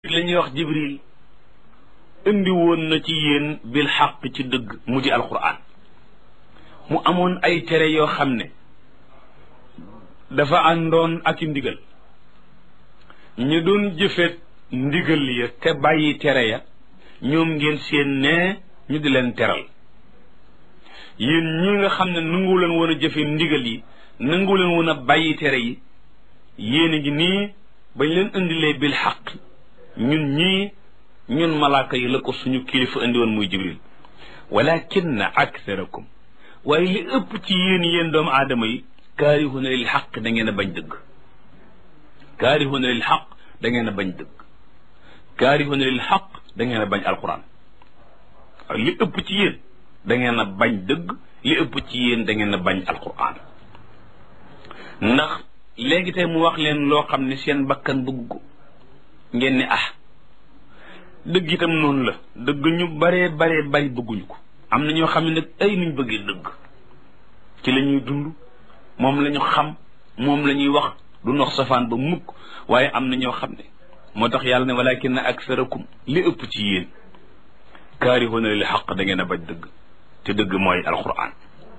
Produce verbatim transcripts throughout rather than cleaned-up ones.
la ñuy wax jibril indi woon na ci yéen bil xaq ci dëgg mu di alquran mu amoon ay tere yoo xam ne dafa àndoon ak i ndigal ñu doon jëfet ndigal ya te bàyyi tere ya ñoom ngeen seen ne ñu di leen teral yéen ñi nga xam ne nangu leen woon a jëfe ndigal yi nangu leen woon a bàyyi tere yi yéen a ngi nii bañ leen indilee bil xaq ñun ñii ñun malaaka yi la ko suñu kilifa indi woon muy jibril walakinna aktharakum waaye li ëpp ci yéen yéen doomu aadama yi kaarihuna lil xaq da ngeen a bañ dëgg kaarihuna lil xaq da ngeen a bañ dëgg kaarihuna lil xaq da ngeen a bañ alquran li ëpp ci yéen da ngeen a bañ dëgg li ëpp ci yéen da ngeen a bañ alquran ndax léegi tey mu wax leen loo xam ne seen bakkan bëgg ko ngeen ne ah dëgg itam noonu la dëgg ñu baree baree bari bëgguñu ko am na ñoo xam ne nag ay nuñ bëggee dëgg ci la ñuy dund moom la ñu xam moom la ñuy wax du nox safaan ba mukk waaye am na ñoo xam ne moo tax yàlla ne walakin aksarakum li ëpp ci yéen kaarihuna lil xaq da ngeen a bañ dëgg te dëgg mooy alquran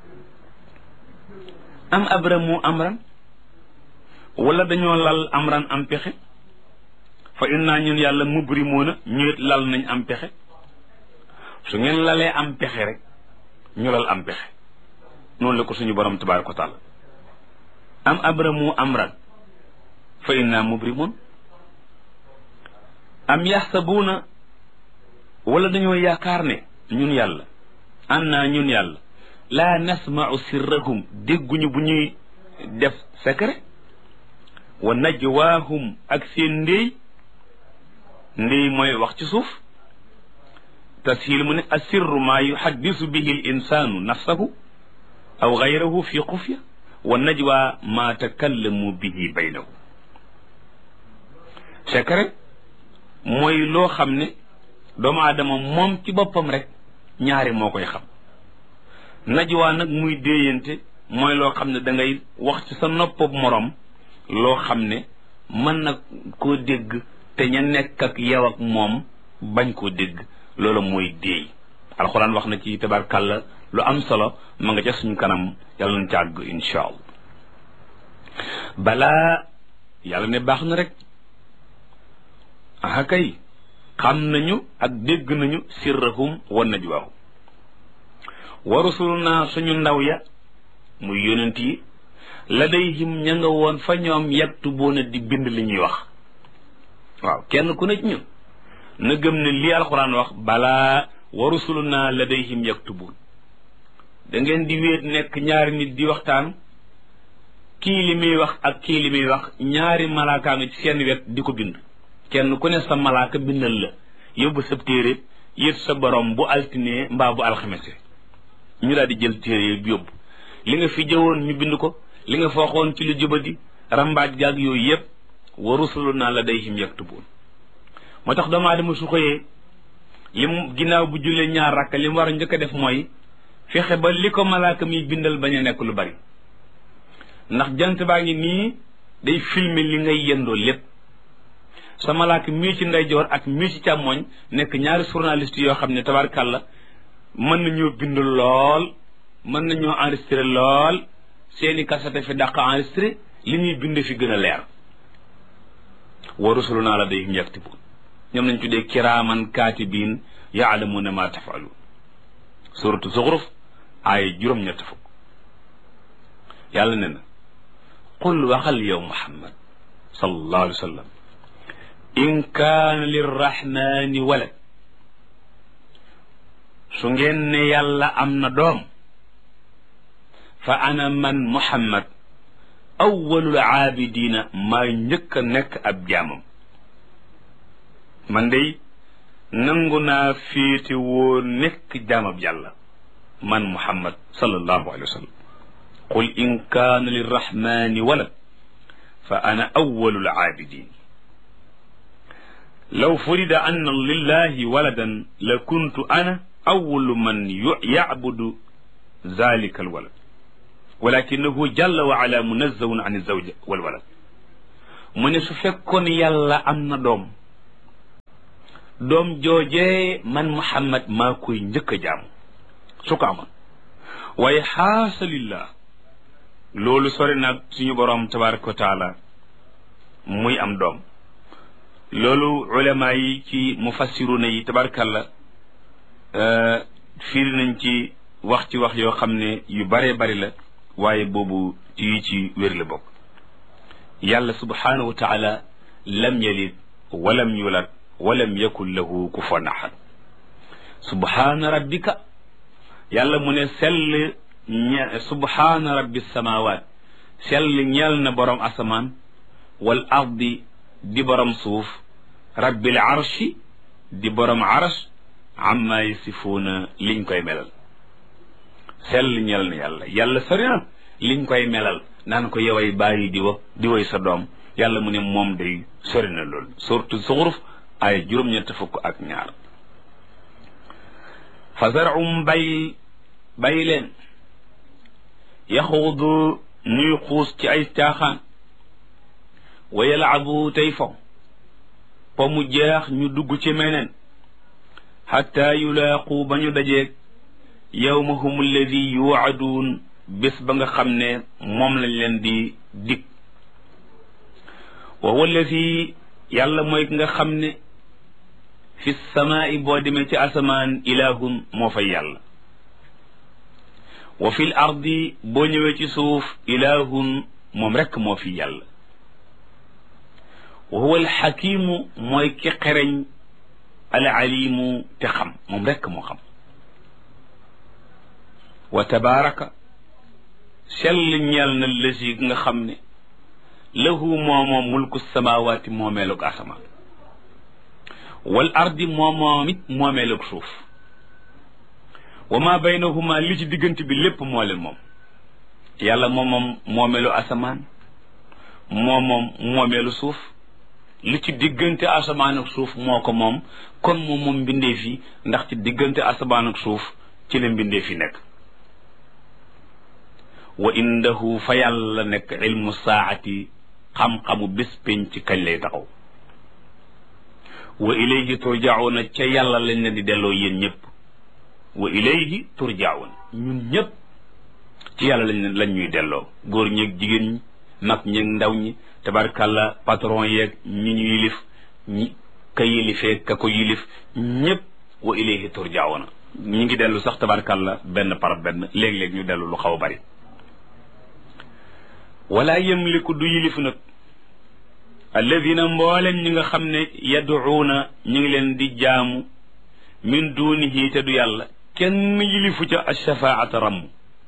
am abramu amran wala dañoo lal amran am pexe fa inna ñun yàlla mubrimoona ñëwet lal nañ am pexe su ngeen lalee am pexe rek ñu lal am pexe noonu la ko suñu borom tabaaraka wa taala am abramu amran fa inna mubrimoon am yaxsabuuna wala dañoo yaakaar ne ñun yàlla anna ñun yàlla laa nasma'u sirrahum dégguñu bu ñuy def secret wa najwaahum ak seen ndéy ndéy mooy wax ci suuf tashiil mu ne asirru maa yuhaddisu bihi l insaanu nafsahu aw gayrahu fi xufya wa najwa maa takallamu bihi baynahu secret mooy loo xam ne doomu aadama moom ci boppam rek ñaari moo koy xam najwa nag muy déeyante mooy loo xam ne da ngay wax ci sa noppab moroom loo xam ne mën na koo dégg te ña nekk ak yow ak moom bañ koo dégg loolu mooy déey alxuraan wax na ci tabarkàlla lu am solo ma nga ca suñu kanam yàlla nañ ci àgg insha allah balaa yàlla ne baax na rek aha kay xam nañu ak dégg nañu sirrahum wa najwaahum wa rusuluna suñu ndaw ya muy yonent yi ladayhim ña nga woon fa ñoom yaktubuuna di bind li ñuy wax waaw kenn ku ne ci ñun na gëm ne lii alxuraan wax balaa wa rusuluna ladayhim yaktubuun da ngeen di wéet nekk ñaari nit di waxtaan kii li muy wax ak kii li muy wax ñaari malaakaa nga ci seen wet di ko bind kenn ku ne sa malaaka bindal la yóbbu sa téere yët sa borom bu altine mbaa bu alxamese ñu daal di jël téere bi yóbbu li nga fi jëwoon ñu bind ko li nga fooxoon ci lu jubadi rambaaj gaag yooyu yëpp wa rusuluna ladayhim yaktubuun moo tax doomu aadama su xëyee li mu ginnaaw bu jullee ñaar rakka li mu war a njëkk a def mooy fexe ba li ko malaaka mi bindal bañ a nekk lu bari ndax jant baa ngi nii day filmer li ngay yendoo lépp sa malaaka mii ci ndeyjoor ak mii ci càmmooñ nekk ñaari journaliste yoo xam ne tabarkàlla mën nañoo bind lool mën nañoo enregistré lool seeni kasete fi dàq enregistré li ñuy bind fi gën a leer wa rusuluna ladayhim yaktubuun ñoom nañ tuddee kiraaman kaatibiin yaalamuuna ma tafaluun suratu zuxruf aaya juróom-ñett fukk yàlla ne na qul waxal yow muhammad sallallahu alayhi wa sallam in kaana lirrahmani walad su ngeen ne yàlla am na doom fa ana man muhammad awwalul aabidina maa njëkk a nekk ab jaamam man day nangu naa féete woo nekk jaamab yàlla man muhammad sallallahu alayhi wa sallam qul in kaana lirrahmani walad fa ana awwalul aabidin law furida anna lillahi waladan la kuntu ana awwalu man yacbudu zalika alwalad walakinahu jalla wa ala munazzahun an alzawja walwalad mu ne su fekkoon yàlla am na doom doom joojee man Muhammad maa koy njëkk a jaamu su ko amoon waaye xaasalillah loolu sori nag suñu boroom tabaraka wa taala muy am doom loolu ulama yi ci mufassiruna yi tabarakallah fiiri nañ ci wax ci wax yoo xam ne yu baree bari la waaye boobu ci yi ci wér la bokk yàlla subhanahu wa taala lam yalid walam yulad walam yakun lahu kufuwan ahad subhana rabbika yàlla mu ne sell ñe subhana rabbi samawat sell ñeel na borom asamaan wal ardi di borom suuf rabbil arshi di borom arsh amma yasifuuna liñ koy melal sell ñeel na yàlla yàlla sori na liñ koy melal naan ko yoway bàyyi di wa di woy sa doom yàlla mu ne moom day sori na loolu surtout Zuxruf ay juróom-ñett fukk ak ñaar fa zarum bay bàyyi leen yaxuudu ñuy xuus ci ay caaxaan wa yalaabu tey fo po mu jeex ñu dugg ci meneen xatta yulaaqu ba ñu dajeeg yawmahum alladi yuwacaduun bés ba nga xam ne moom lañ leen di dig wa huwa alladi yàlla mooy ki nga xam ne fi samaai boo demee ci asamaan ilahun moo fay yàlla wa fil ardi boo ñëwee ci suuf ilahun moom rekk moo fi yàlla wa huwa alxakimu mooy ki xereñ al alimu te xam moom rekk moo xam wa tabaraka sell ñeel na lësi nga xam ne lahu moomoom mulku samawaati moomeelug asamaan wal ardi moomoom it moomeelug suuf wa ma baynahuma li ci diggante bi lépp moo leen moom yàlla moomoom moomeelu asamaan moomoom moomeelu suuf li ci diggante asamaan ak suuf moo ko moom kon moom moom mbindeef yi ndax ci diggante asamaan ak suuf ci la mbindeef yi nekk wa indahu fa yàlla nekk ilmu saati xam-xamu bés pénc ci kañ lay taxaw wa ilayhi turjauna ca yàlla lañ leen di delloo yéen ñëpp wa ilayhi turjaun ñun ñëpp ci yàlla lañ lañ ñuy delloo góor ñeeg jigéen ñi mag ñeeg ndaw ñi tabarkàlla patron yeeg ñi ñu yilif ñi ka yilifee ka ko yilif ñëpp wa ilayhi turjauna ñi ngi dellu sax tabarkàlla benn par benn léeg-léeg ñu dellu lu xaw a bari wala yamliku du yilif nag alladina mboolem ñi nga xam ne yaduuna ñu ngi leen di jaamu min dunihi te du yàlla kenn yilifu ca ashafaata ramm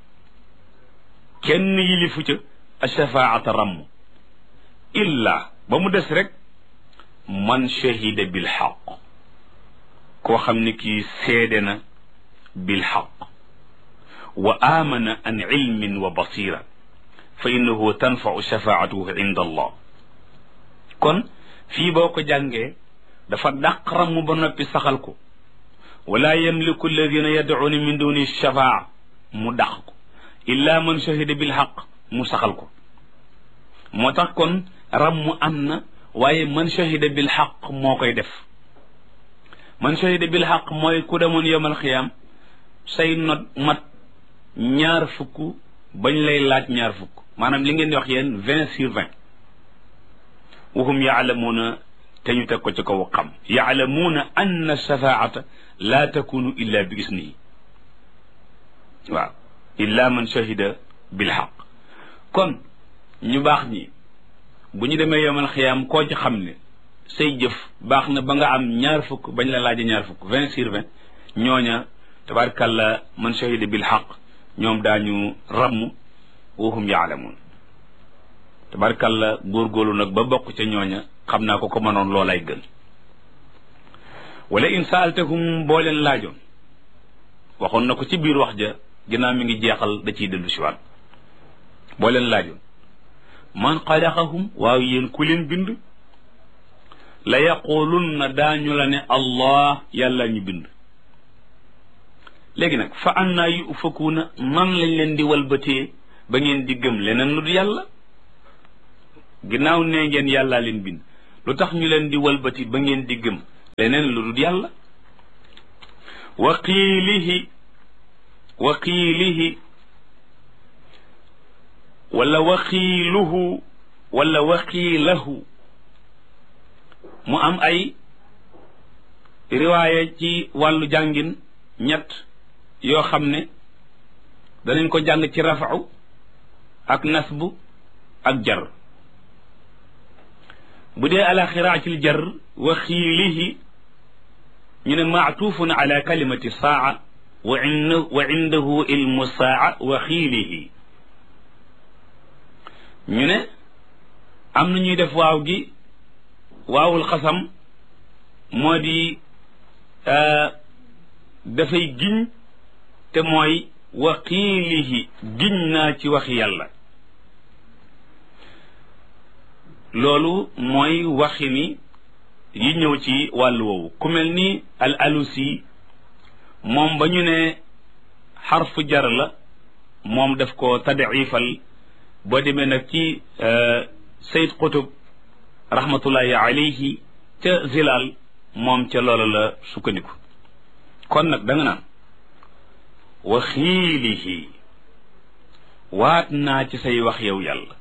kenn yilifu ca ashafaata ramm illa ba mu des rek man shahida bil xaq koo xam ne kii seede na bil xaq wa amana an ilmin wa basira fa innahu tanfau shafaatuhu inda allah kon fii boo ko jàngee dafa dàq ramm ba noppi saxal ko wala yamliku alladina yadcuuna min duni shafaa mu dàq ko illa man shahida bil xaq mu saxal ko moo tax kon ramm am na waaye man shahida bil xaq moo koy def man shahida bil xaq mooy ku demoon yowmal xiyaam say not mat ñaar fukk bañ lay laaj ñaar fukk maanaam li ngeen di wax yéen vingt sur vingt wahum yaalamuuna te ñu teg ko ci kaw xam yaalamuuna anna shafaata laa takunu illa bi isnihi waaw illa man shahida bil xaq kon ñu baax ñi bu ñu demee yowmal xiyaam koo ci xam ne say jëf baax na ba nga am ñaar fukk bañ la laaje ñaar fukk vingt sur vingt ñooña tabarakàllah man shahida bil xaq ñoom daañu ramm wahum yaalamuun tabarakàllah góorgóorlu nag ba bokk ca ñooña xam naa ko ko mënoon loolay gën wala in saaltahum boo leen laajoon waxoon na ko ci biir wax ja ginnaaw mi ngi jeexal da ciy dellu siwaat boo leen laajoon man xalaqahum waaw yéen ku leen bind la yaqulunna daañu la ne allah yàlla ñu bind léegi nag fa annaa yufakuuna nan lañ leen di walbatee ba ngeen di gëm leneen lu du yàlla ginnaaw nee ngeen yàllaa leen bind lu tax ñu leen di walbati ba ngeen di gëm leneen lu dul yàlla wa qiilihi wa qiilihi wala waqiiluhu wala waqiilahu mu am ay riwaaya ci wàllu jàngin ñett yoo xam ne danañ ko jàng ci rafa'u ak nasbu ak jar bu dee ala xiraatil jar waqiilihi ñu ne maatuufun ala kalimati saa wa wa indahu ilmu saa waqiilihi ñu ne am na ñuy def waaw gi waawul xasam moo di dafay giñ te mooy waqiilihi giñ naa ci waxi yàlla loolu mooy waxi ni yi ñëw ci wàllu woowu ku mel ni al alusi moom ba ñu ne xarfu jar la moom daf ko tadifal boo demee nag ci Sayyid Qutb rahmatullahi alayhi ca Zilal moom ca loola la sukkandiku kon nag da nga naan wa xiilihi waat naa ci say wax yow yàlla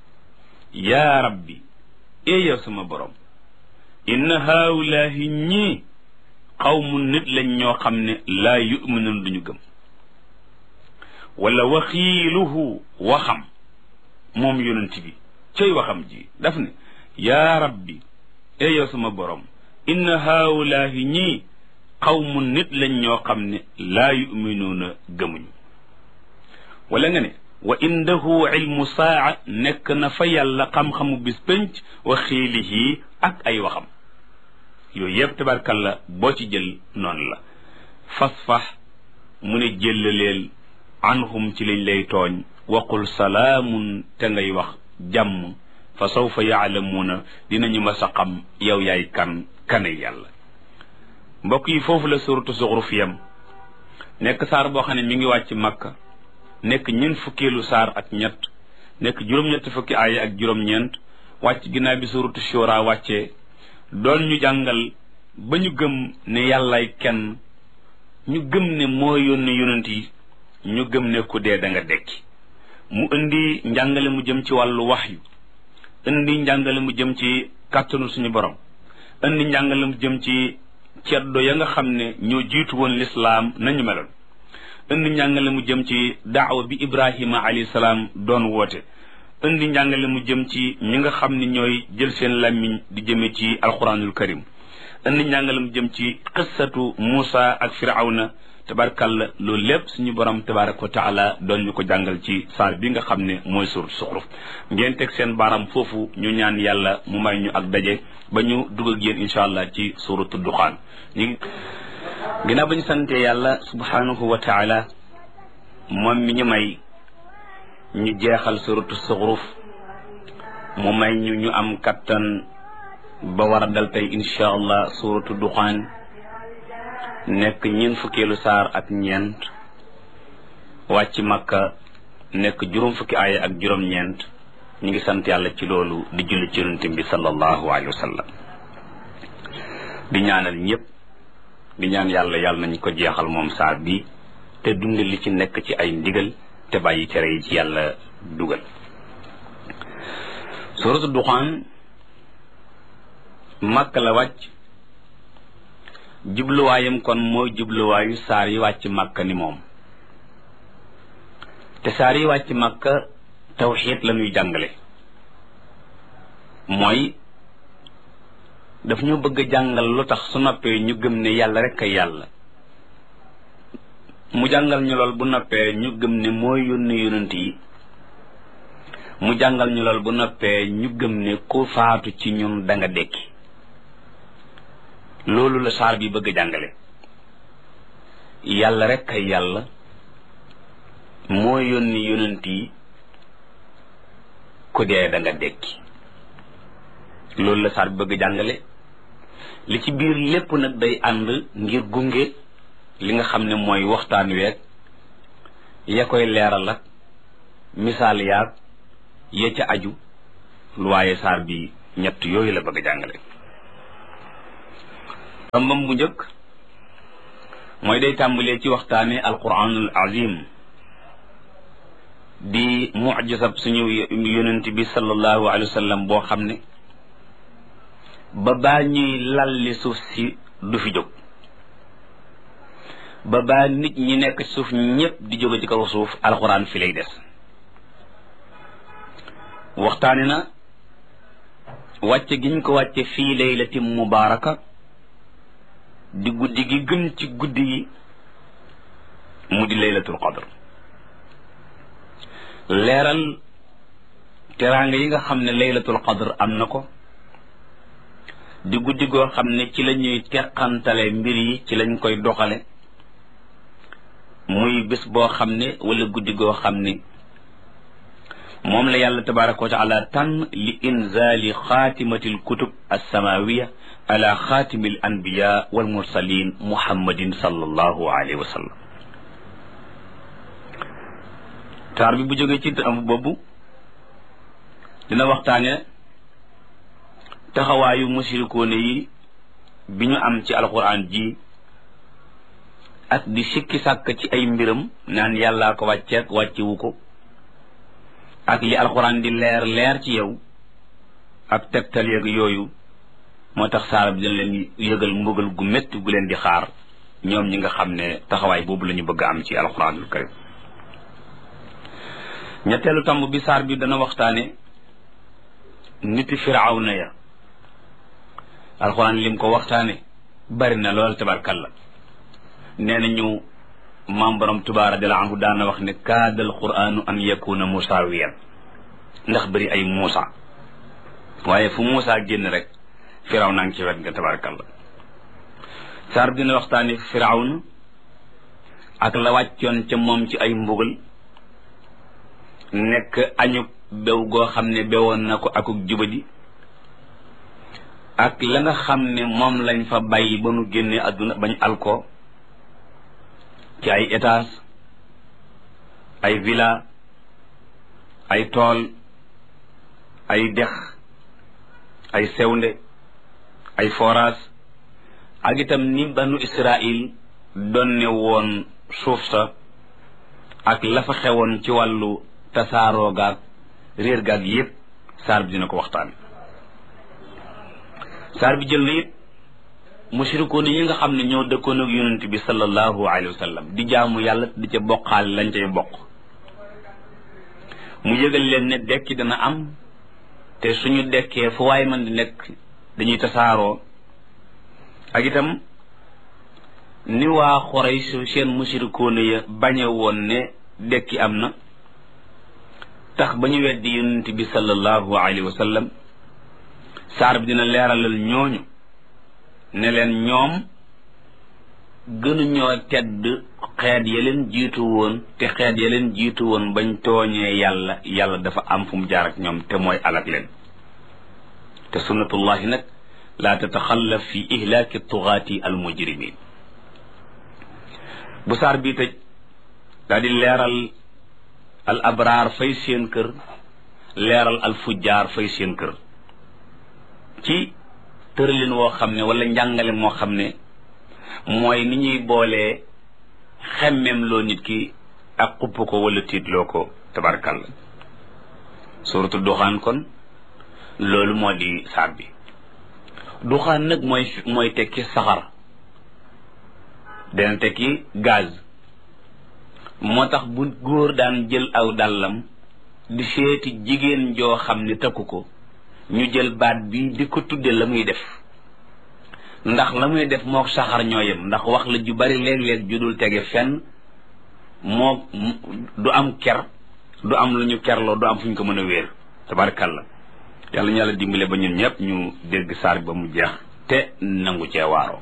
yaa rabbi ee yow sama borom inna haulaahi ñii qawmun nit lañ ñoo xam ne laa yuminuun duñu gëm wala wa xiiluhu waxam moom yonent bi cay waxam ji daf ne yaa rabbi ee yow sama borom inna haulaahi ñii qawmun nit lañ ñoo xam ne laa yuminuuna gëmuñu wala nga ne wa indahu ilmu saa nekk na fa yàlla xam-xamu bis pénc wa xiilihi ak ay waxam yooyu yëpp tabarkalla boo ci jël noonu la fasfax mu ne jëllaleel anhum ci lañ lay tooñ waqul salaamun te ngay wax jàmm fa sawfa yaalamuuna dinañu mas a xam yow yaay kan kanay yàlla mbokk yi foofu la suratu zuxruf yam nekk saar boo xam ne mi ngi wàcc makka nekk ñeent fukkeelu saar ak ñett nekk juróom-ñett fukki aaya ak juróom-ñeent wàcc ginnaaw bi suratu shura wàccee doon ñu jàngal ba ñu gëm ne yàllaay kenn ñu gëm ne moo yónni yonent yi ñu gëm ne ku dee da nga dekki mu indi njàngale mu jëm ci wàllu waxyu indi njàngale mu jëm ci kàttanu suñu borom indi njàngale mu jëm ci ceddo ya nga xam ne ñoo jiitu woon lislaam nañu meloon indi njàngale mu jëm ci daawa bi ibrahima alayhi salaam doon woote indi njàngale mu jëm ci ñi nga xam ne ñooy jël seen làmmiñ di jëme ci alquranul karim indi njàngale mu jëm ci qissatu Muusa ak firawna tabarakalla loolu lépp suñu borom tabaraka wa taala doon ñu ko jàngal ci saar bi nga xam ne mooy suuratu Zuxruf ngeen teg seen baaram foofu ñu ñaan yàlla mu may ñu ak daje ba ñu dugg ak yéen incha allah ci suuratu Duxaan ñu ginnaaw ba ñu sante yàlla subhanahu wa taala moom mi ñu may ñu jeexal suuratu Zuxruf mu may ñu ñu am kattan ba war a dal tey incha allah suuratu Duxaan nekk ñeent fukkeelu saar ak ñeent wàcc makka nekk juróom fukki aaya ak juróom-ñeent ñu ngi sant yàlla ci loolu di julli ci yonent bi sallallahu alayhi wa sallam di ñaanal ñëpp di ñaan yàlla yàlla nañu ko jeexal moom saar bi te dund li ci nekk ci ay ndigal te bàyyi tere yi ci yàlla dugal suuratu Duxaan makka la wàcc jubluwaayam kon mooy jubluwaayu saar yi wàcc makka ni moom te saar yi wàcc makka tawxiid la ñuy jàngale mooy daf ñu bëgg a jàngal lu tax su noppee ñu gëm ne yàlla rek ay yàlla mu jàngal ñu lool bu noppee ñu gëm ne mooy yónni yonent yi mu jàngal ñu lool bu noppee ñu gëm ne ku faatu ci ñun da nga dekki loolu la saar bi bëgg a jàngale yàlla rek ay yàlla moo yónni yonent yi ku dee da nga dekki loolu la saar bi bëgg a jàngale li ci biir lépp nag day ànd ngir gunge li nga xam ne mooy waxtaan week ya koy leeral ak misaal yaag ya ca aju lu waaye saar bi ñett yooyu la bëgg a jàngale tombam bu njëkk mooy day tàmbalee ci waxtaane alquranul azim di mucjisab suñu yonent bi sallallahu alayhi wa sallam boo xam ne ba baa ñuy lalli suuf si du fi jóg ba baa nit ñi nekk ci suuf ñépp di jóge ci kaw suuf alquran fi lay des waxtaane na wàcce giñ ko wàcce fii laylatin mubaaraka di guddi gi gën ci guddi yi mu di laylatul qadr leeral teraanga yi nga xam ne laylatul qadr am na ko di guddi goo xam ne ci la ñuy teqantale mbir yi ci lañ koy doxale muy bés boo xam ne wala guddi goo xam ne moom la yàlla tabaraka wa taala tànn li inzali xaatimati alkutub alsamawiya ala xaatimi al anbiya wal mursalin muhammadin sallallahu alayhi wa sallam taar bi bu jógee ci am boobu dina waxtaane taxawaayu musirikoone yi bi ñu am ci alquran ji ak di sikki sàkk ci ay mbiram naan yàllaa ko wàcceek wàccewu ko ak li alquran di leer leer ci yow ak tegtal yeeg yooyu moo tax saara bi dañ leen yëgal mbugal gu métti gu leen di xaar ñoom ñi nga xam ne taxawaay boobu la ñu bëgg a am ci alquranul karim ñetteelu tomb bi saar bi dana waxtaane niti firawna ya alquran lim ko waxtaane bari na lool tabarkalla nee nañu maam borom Tuubaa radiyallaahu anhu daana wax ne kaadal qur'aanu an yakuna musaawiyan ndax bëri ay Muusa waaye fu Muusa génn rek firaw naa ngi ci wet nga tabarakallah saar dina waxtaani firawna ak la wàccoon ca moom ci ay mbugal nekk añub bew goo xam ne bewoon na ko akuk jubadi ak la nga xam ne moom lañ fa bàyyi ba nu génne àdduna bañ alko ci ay étage ay villa ay tool ay dex ay sewnde ay forage ak itam ni banu Israil donne woon suuf sa ak la fa xewoon ci wàllu tasaaroo gaag réer gaag yépp saar bi dina ko waxtaan saar bi jël na it mushrikoon yi nga xam ne ñoo dëkkoon ak yonent bi sallallahu alayhi wa sallam di jaamu yàlla di ca bokkaal lañ cay bokk mu yëgal leen ne dekki dana am te suñu dekkee fu waay man di nekk dañuy tasaaroo ak itam ni waa Quraysh seen mushrikoon ya bañe woon ne dekki am na tax ba ñu weddi yonent bi sallallahu alayhi wa sallam saar bi dina leeralal ñooñu ne leen ñoom gënuñoo tedd xeet ya leen jiitu woon te xeet ya leen jiitu woon bañ tooñee yàlla yàlla dafa am fu mu jaar ak ñoom te mooy alak leen te sunnatullahi nag laa tataxallaf fi ihlaaki tugaati al mujrimin bu saar bii tëj daal di leeral al abraar fay seen kër leeral al fujjaar fay seen kër ci tëralin woo xam ne wala njàngale moo xam ne mooy ni ñuy boolee xemmem loo nit ki ak xupp ko wala tiitloo ko tabarkalla suratu duxaan kon loolu moo di saar bi duxaan nag mooy mooy tekki saxar dana tekki gaz moo tax bu góor daan jël aw dàllam di seeti jigéen joo xam ne takku ko ñu jël baat bi di ko tudde la muy def ndax la muy def mook saxar ñoo yem ndax wax la ju bari léeg-léeg ju dul tege fenn moo du am ker du am lu ñu kerloo du am fu ñu ko mën a wéer tabarkalla yàlla ñu yàlla dimbale ba ñun ñëpp ñu dégg saar ba mu jeex te nangu cee waaroo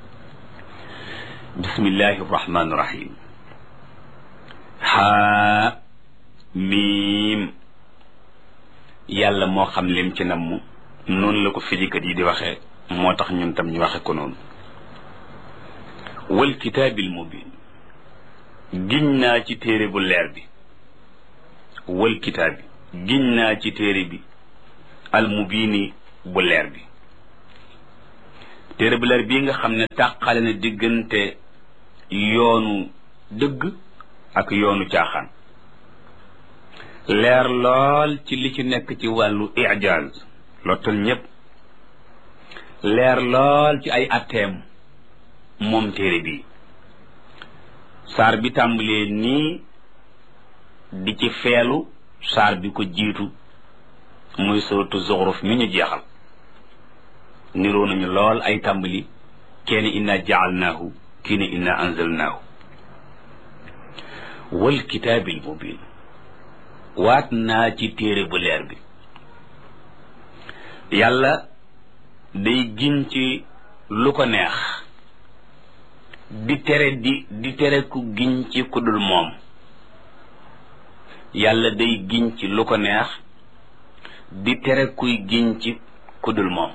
bismillahi rahmaani rahim haa miim yàlla moo xam lim ci namm noonu la ko firikat yi di waxee moo tax ñun tam ñu waxe ko noonu wal kitaabil mubin giñ naa ci téere bu leer bi wal kitaabi giñ naa ci téere bi al mubini bu leer bi téere bu leer bii nga xam ne tàqale na diggante yoonu dëgg ak yoonu caaxaan leer lool ci li ci nekk ci wàllu ijaaz lottal ñépp leer lool ci ay atteem moom téere bi saar bi tàmbalee nii di ci feelu saar bi ko jiitu muy suratu zuxruf mi ñu jeexal niroo nañu lool ay tàmbali kenn inna jaalnaahu kii ne inna anzalnaahu wal kitaabil mubin waat naa ci téere bu leer bi yàlla day giñ ci lu ko neex di tere di di tere ku giñ ci ku dul moom yàlla day giñ ci lu ko neex di tere kuy giñ ci ku dul moom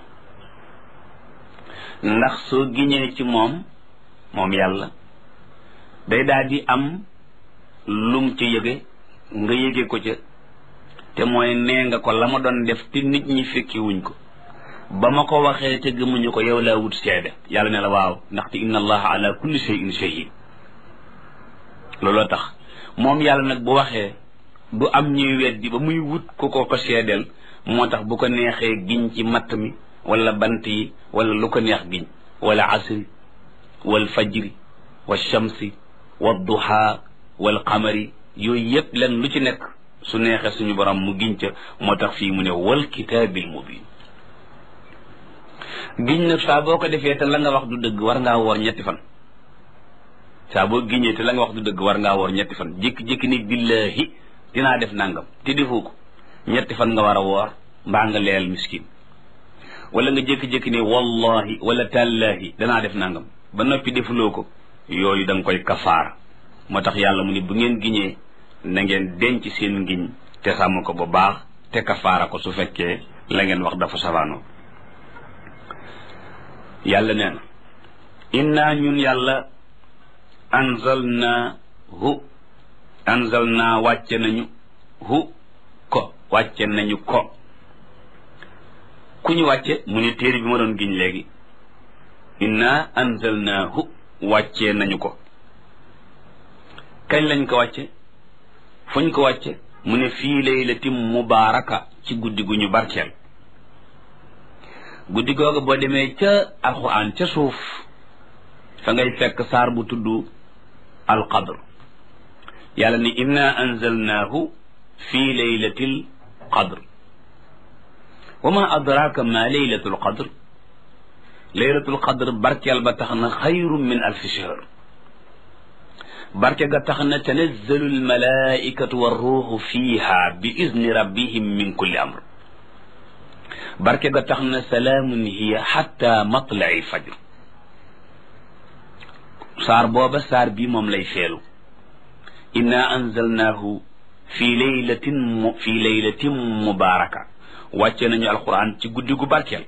ndax soo giñee ci moom moom yàlla day daal di am lum ci yëge nga yëge ko ca te mooy nee nga ko la ma doon def te nit ñi fekki wuñ ko ba ma ko waxee te gëmuñu ko yow laa wut seede yàlla ne la waaw ndaxte inna allaha ala kulli shay'in shahid looloo tax moom yàlla nag bu waxee du am ñuy weddi ba muy wut ku ko ko seedeel moo tax bu ko neexee giñ ci matt mi wala bant yi wala lu ko neex giñ wala asri wal fajri wa shamsi wa duha wal qamari yooyu yëpp len lu ci nekk su neexee suñu borom mu giñ ca moo tax fii mu ne wal kitaabil mubin giñ nag saa boo ko defee te la nga wax du dëgg war ngaa woor ñetti fan saa boo giñee te la nga wax du dëgg war ngaa woor ñetti fan jékki-jékki ni billahi dinaa def nangam te defoo ko ñetti fan nga war a woor mbaa nga leel miskin wala nga jékki-jékki ni wallahi wala tallahi danaa def nangam ba noppi defuloo ko yooyu da nga koy kafaara moo tax yàlla mu ne bu ngeen giñee na ngeen denc seen ngiñ te sàmm ko bu baax te kafaara ko su fekkee la ngeen wax dafa safaanoo yàlla nee na inna ñun yàlla anzalna hu anzalna wàcce nañu hu ko wàcce nañu ko ku ñu wàcce mu ne téere bi ma doon giñ léegi inna anzalna hu wàcce nañu ko kañ lañ ko wàcce fuñ ko wàcce mu ne fii laylatin mubaaraka ci guddi gu ñu barkeel guddi googu boo demee ca alquran ca suuf fa ngay fekk saar bu tudd alqadr yàlla ni inna anzalnaahu fii laylatil qadr wa ma adraka ma laylatul qadr laylatul qadr barkeel ba tax na xayru min alfi shahr barke ga tax na tanazzalu almalaikatu warruuxu fiiha bi izni rabbihim min kulli amr barke ga tax na salaamun hiya xatta matlai fajr saar booba saar bi moom lay feelu inna anzalnaahu fi laylatin mu fi laylatin mubaaraka wàcce nañu alquran ci guddi gu barkeel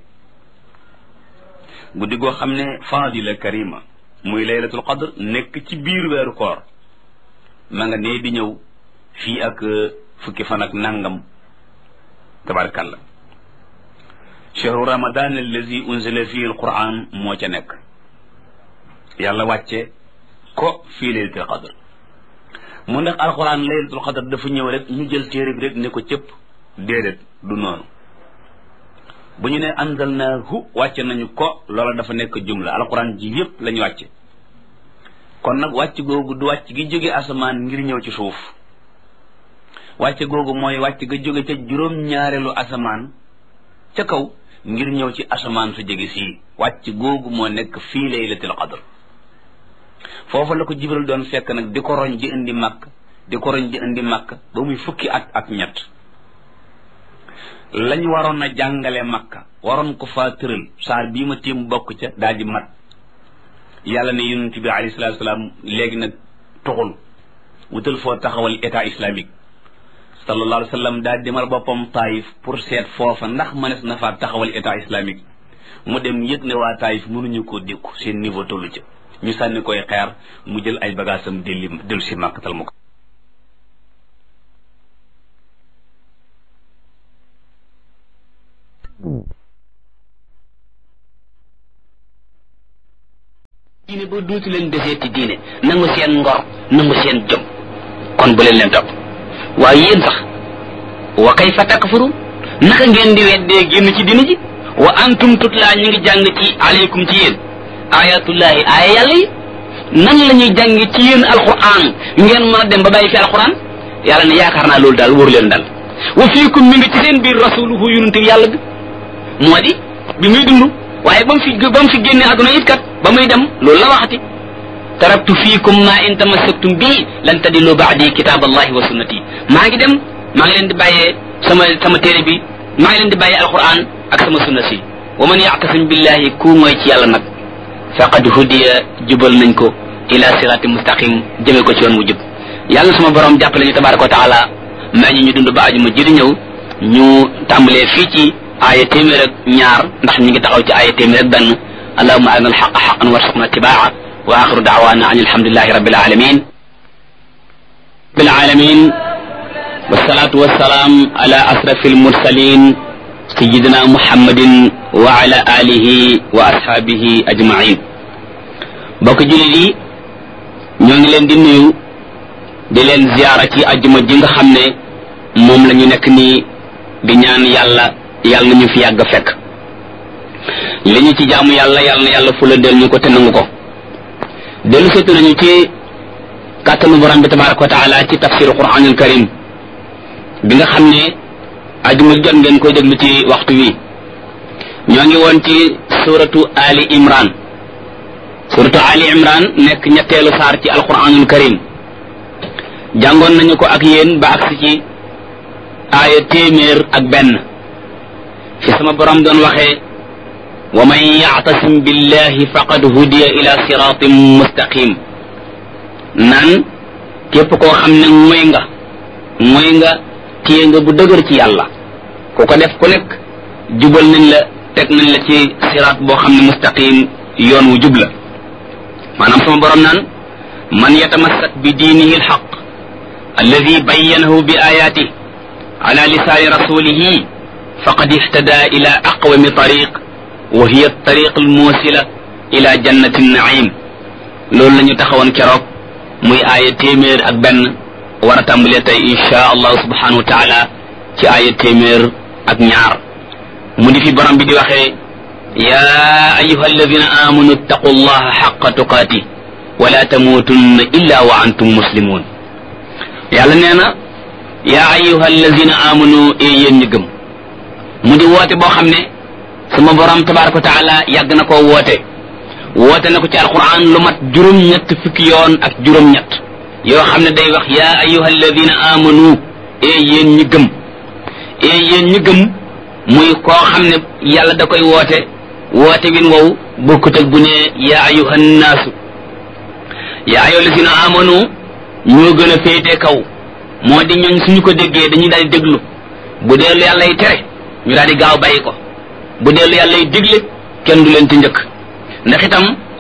guddi goo xam ne fadila karima muy laylatul qadr nekk ci biir weeru koor ma nga nee di ñëw fii ak fukki fan ak nangam tabarkalla chahru ramadan allazi unzila fihi alquran moo ca nekk yàlla wàcce ko fii laylatul qadr mu ndax alquran laylatul qadr dafa ñëw rek ñu jël téere bi rek ne ko cëpp déedéet du noonu bu ñu ne anzalnaahu wàcce nañu ko loola dafa nekk jumla alquran ji yépp lañu wàcce kon nag wàcc googu du wàcc gi jóge asamaan ngir ñëw ci suuf wàcce googu mooy wàcc ga jóge ca juróom-ñaareelu asamaan ca kaw ngir ñëw ci asamaan su jege sii wàcc googu moo nekk fii laylatul qadr foofu la ko jibril doon fekk nag di ko roñ di indi màkk di ko roñ di indi màkk ba muy fukki at ak ñett lañ waroon a jàngale makka waroon ko faa tëral saar bii ma téem bokk ca daal di mat yàlla ne yonent bi alayhi salaatu salaam léegi nag tuxul wutal foo taxawal état islamique sallallahu alayhi wa sallam daal demal boppam taayif pour seet foofa ndax mënees na faa taxawal état islamique mu dem yëg ne waa taayif mënuñu koo dékku seen niveau tollu ca ñu sànni koy xeer mu jël ay bagaasam delli dellu si màkkatal mu ko diine ba dootu leen deseeti diine nangu seen ngor nangu seen jom kon bu leen leen topp waaye yéen sax wa kayfa takfurun naka ngeen di weddee génn ci diine ji wa antum tutla ñu ngi jàng ci aleykum ci yéen ayatullahi aaya yàlla yi nan la ñuy jàng ci yéen alquran ngeen mën a dem ba bàyyi fi alquran yàlla ne yaakaar naa loolu daal wóoru leen daal wa fiikum mi ngi ci seen biir rasuluhu yonente bi yàlla bi moo di bi muy dund waaye ba mu fi ba mu fi génne àdduna it kat ba muy dem loolu la waxati taraktu fiikum ma in tamassaktum bii lan tadillu ba'di kitaaballahi wa sunnati maa ngi dem maa ngi leen di bàyyee sama sama téere bi maa ngi leen di bàyyee alquran ak sama sunna si wa man ya'tasim billahi ku mooy ci yàlla nag faqad hudiya jubal nañ ko ila sirati mustaqim jëme ko ci yoon wu jub yàlla sama borom jàppale ñu tabaraka wa taala maa ñi ñu dund ba aju ma jëri ñëw ñu tàmbalee fii ci aaya téeméer ak ñaar ndax ñu ngi taxaw ci aaya téeméer ak benn allahumma arina alxaqa xaqan warzuqna tibaa wa axiru daawana an alhamdulillahi rabbil alamin rabbil alamin wassalatu wassalaam ala asrafil mursalin sayyidina muhammadin wa ala alihi wa ashaabihi ajmain bokk jullit yi ñoo ngi leen di nuyu di leen ziyaara ci ajjuma ji nga xam ne moom la ñu nekk nii di ñaan yàlla yàlla na ñu fi yàgg fekk li ñu ci jaamu yàlla yàlla na yàlla fula del ñu ko te nangu ko dellu seetu nañu ci kàttanu borom bi tabaraka wa taala ci tafsiru quranul karim bi nga xam ne ajuma jot ngeen koy déglu ci waxtu wi ñoo ngi woon ci suratu ali imran suratu ali imran nekk ñetteelu saar ci alquranul karim jàngoon nañu ko ak yéen ba agsi ci aaya téeméer ak benn fi sama borom doon waxee wa man ya'tasim billahi faqad hudiya ila siratin mustaqim naan képp koo xam ne mooy nga mooy nga téye nga bu dëgër ci yàlla ku ko def ku nekk jubal nañ la teg nañ la ci siraat boo xam ne mustaqim yoon wu jub la maanaam sama borom naan man yatamassak bi diinihi alxaq alladi bayyanahu bi ayatihi ala lisaani rasulihi faqad ihtada ila aqwami tariq wa hiya tariq almuusila ila jannati naim loolu la ñu taxawoon keroog muy aaya téeméer ak benn war a tàmbalee tey insha allahu subhanahu wa taala ci aaya téeméer ak ñaar mu di fi borom bi di waxee ya ayuha alladina amanu ittaqu allaha xaqa tuqaati wala tamuutunna illa wa antum muslimun yàlla nee na ya ayuha alladina amanu e yéen ñi gëm mu di woote boo xam ne sama borom tabaraka wa taala yàgg na koo woote woote na ko ci alquran lu mat juróom-ñett fukki yoon ak juróom-ñett yoo xam ne day wax yaa ayyuha alladina amanu e yéen ñi gëm e yéen ñi gëm muy koo xam ne yàlla da koy woote woote win wow bokkut ak bu ne yaa ayyuha nnaasu yaa ayyuha alladina amanu ñoo gën a féete kaw moo di ñooñ suñu ko déggee dañuy daal di déglu bu dee lu yàlla yi tere ñu daal di gaaw bàyyi ko bu dee lu yàlla yi digle kenn du leen ci njëkk ndax itam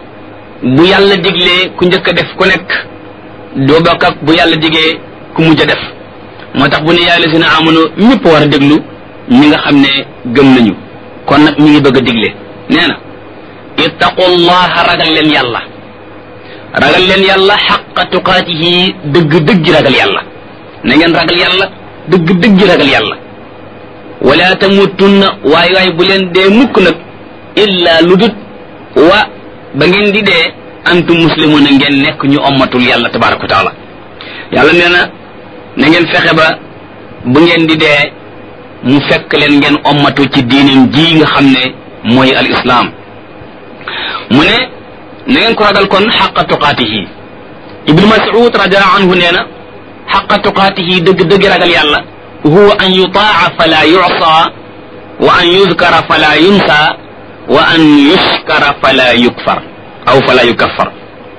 bu yàlla diglee ku njëkk a def ku nekk doo bokk ak bu yàlla digee ku mujj a def moo tax bu ne yàlla si na amono ñëpp war a déglu ñi nga xam ne gëm nañu kon nag ñu ngi bëgg a digle nee na ittaqullaha ragal leen yàlla ragal leen yàlla xaqa tuqaatihi dëgg dëgg ragal yàlla na ngeen ragal yàlla dëgg dëgg ragal yàlla wala tamutunna waay waay bu leen dee mukk nag illa lu dut wa ba ngeen di dee antum muslimuna ngeen nekk ñu ommatul yàlla tabaraka wa taala yàlla nee na na ngeen fexe ba bu ngeen di dee mu fekk leen ngeen ommatu ci diineem ji nga xam ne mooy al islam mu ne na ngeen ko ragal kon xaqa tuqaatihi ibnu mas'ud radiallahu anhu nee na xaqa tuqaatihi dëgg dëgg ragal yàlla huwa an yutaa fala yusa wa an yuzkara fala yunsa wa an yushkara fala yukfar aw fala yukaffar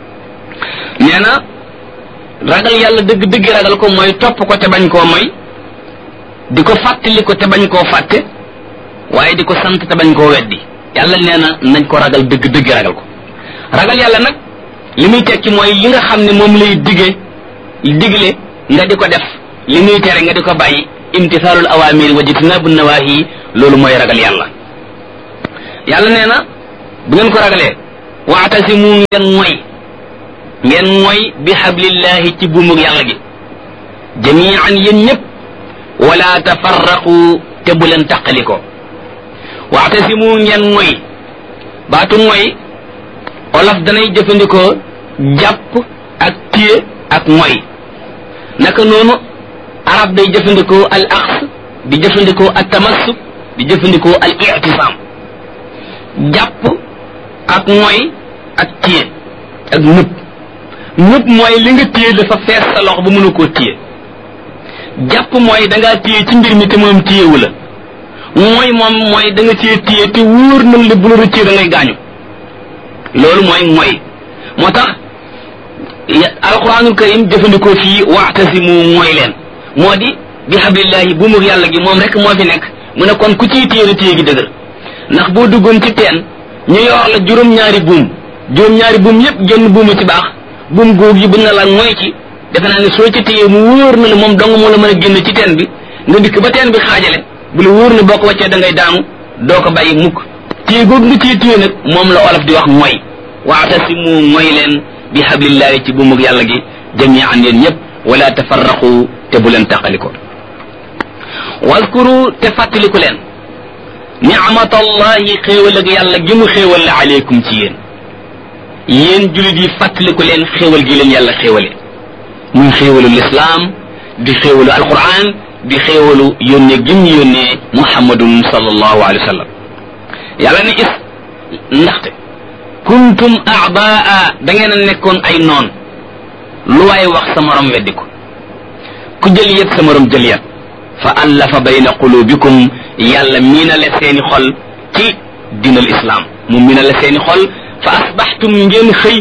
nee na ragal yàlla dëgg dëgg ragal ko mooy topp ko te bañ koo moy di ko fàttali ko te bañ koo fàtte waaye di ko sant te bañ koo weddi yàlla nee na nañ ko ragal dëgg dëgg ragal ko ragal yàlla nag li muy tekki mooy li nga xam ne moom lay dige digle nga di ko def li muy tere nga di ko bàyyi imtisaalul awaamir wa jitnaabu nawaahi loolu mooy ragal yàlla yàlla nee na bu ngeen ko ragalee waatasimu ngeen mooy ngeen mooy bi hablillahi ci buumug yàlla gi jamian yéen ñëpp wala tafarraqu te bu leen taqaliko waatasimu ngeen mooy baatu mooy olof danay jëfandikoo jàpp ak téye ak mooy naka noonu arab day jëfandikoo al axs di jëfandikoo al tamassuk di jëfandikoo al i'tisam jàpp ak mooy ak téye ak nëpp nëpp mooy li nga téye dafa fees sa loxo ba mënu koo téye jàpp mooy da ngaa téye ci mbir mi te moom téyewu la mooy moom mooy da nga téye téye te wóor na li bu la rëccee da ngay gaañu loolu mooy mooy moo tax alquranul karim jëfandikoo fii waatasimu mooy leen moo di bi hablillahi buumug yàlla gi moom rek moo fi nekk mu ne kon ku ciy téye téye gi dëgër ndax boo duggoon ci teen ñu yor la juróom-ñaari buum juróom-ñaari buum yépp génn buuma ci baax buum góog yi buñ na la mooy ci defe naa ne soo ci téye mu wóor na la moom dong moo la mën a génn ci teen bi nga dikk ba teen bi xaajale bu la wóor ne boo ko wàccee da ngay daanu doo ko bàyyi mukk téye góog nga téye téye nag moom la olof di wax mooy waatasimu mooy leen bi hablillahi ci buumug yàlla gi jami'an yéen ñëpp wala tafarraqu te bu leen taqaliko waskuru te fàttaliku leen ni'matallahi xéewal ak yàlla gi mu xéewal la aleykum ci yéen yéen julit yi fàttaliku leen xéewal gi leen yàlla xéewale muy xéewalu lislaam di xéewalu alquran di xéewalu yónnee gim ñu yónnee muhammadun sallallahu alayhi wa sallam yàlla ne is ndaxte kuntum a'baa da ngeen a nekkoon ay noon lu waay wax sa morom weddi ko ku jël yet sa morom jël yet fa allafa bayna qulubikum yàlla miinale seeni xol ci diinal islam mu miinale seeni xol fa asbaxtum ngeen xëy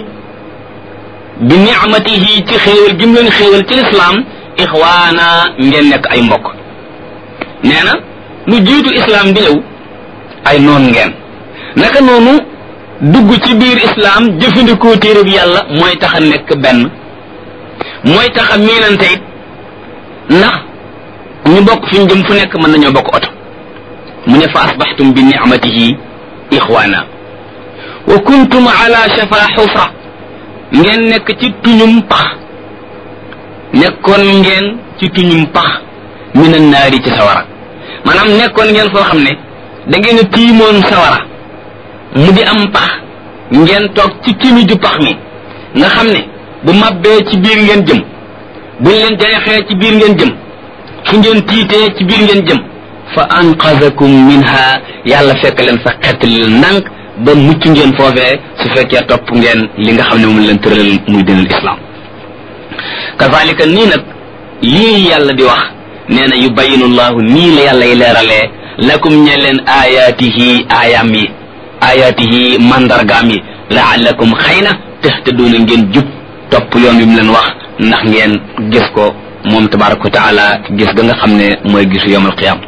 bi nicmatihi ci xéewal gi mu leen xéewal ci lislaam ixwaana ngeen nekk ay mbokk nee na lu jiitu islam di ñëw ay noon ngeen naka noonu dugg ci biir islam jëfandikoo téere bi yàlla mooy tax a nekk benn mooy tax a miinante it ndax ñu bokk fi ñu jëm fu nekk mën nañoo bokk oto mu ne fa asbaxtum bi nicmatihi ixwaana wa kuntum ala shafa xufra ngeen nekk ci tuñum pax nekkoon ngeen ci tuñum pax mina naari ci sawara maanaam nekkoon ngeen foo xam ne da ngeen a tiimoon sawara mu di am pax ngeen toog ci kimi ju pax mi nga xam ne bu mabbee ci biir ngeen jëm buñ leen jeexee ci biir ngeen jëm fu ngeen tiitee ci biir ngeen jëm fa anqazakum minha yàlla fekk leen fa xettali leen ndànk ba mucc ngeen foofee su fekkee topp ngeen li nga xam ne moom leen tëralal muy dinal islam kazalika nii nag lii yàlla di wax nee na yubayinu llahu nii la yàlla yi leeralee lakum ñe leen ayaatihi aayaam yi ayaatihi mandargaam yi laallakum xëy na tahtaduuna ngeen jub topp yoon wi mu leen wax ndax ngeen gis ko moom tabaraka wa taala gis ga nga xam ne mooy gisu yawmal qiyaam